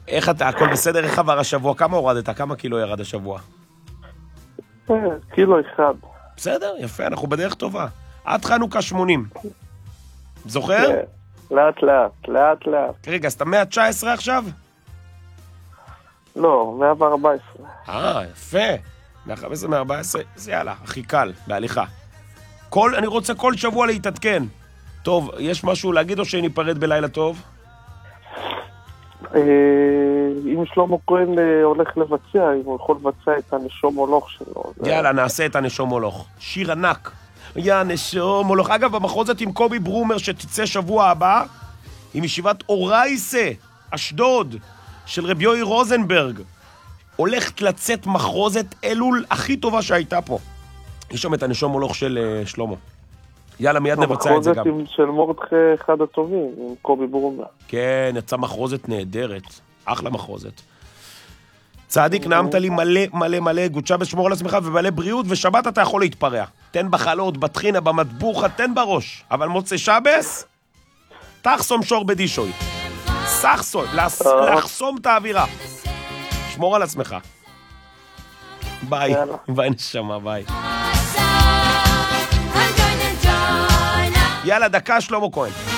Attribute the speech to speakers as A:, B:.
A: איך אתה, הכל בסדר? איך עבר השבוע? כמה הורדת? כמה קילו ירד השבוע?
B: קילו אחד.
A: בסדר, יפה, אנחנו בדרך טובה. עד חנוכה 80. זוכר?
B: כן, לאט.
A: רגע, אז אתה 119 עכשיו?
B: לא, 114.
A: יפה. 115, 114, זה יאללה, הכי קל, בהליכה. אני רוצה כל שבוע להתעדכן. טוב, יש משהו להגיד או שניפרד בלילה טוב?
B: אם שלמה כהן הולך לבצע, אם הוא יכול לבצע את הנשום הולוך שלו.
A: יאללה, נעשה את הנשום הולוך. שיר ענק. יא נשום הולוך. אגב, במחוזת עם קובי ברומר שתצא שבוע הבא, עם ישיבת אורייסה, אשדוד, של רבי יואי רוזנברג. הולכת לצאת מחוזת אלול הכי טובה שהייתה פה. יש שם את הנשום הולוך של שלמה. יאללה, מיד נבצע את זה גם.
B: המחוזת של מורדכי אחד הטובים, עם קובי ברומר.
A: כן, יצא מחוזת נהדרת. אחלה מחוזת. צדיק, נעמת לי מלא, גודשה בשמור על עצמך ומלא בריאות, ושבת אתה יכול להתפרע. תן בחלות, בתחינה, במטבוחה, תן בראש. אבל מוצא שבס, תחסום שור בדישוי. סחסום, לחסום את האווירה. שמור על עצמך. ביי. ביי נשמה, ביי. יאללה, דקה שלמה כהן.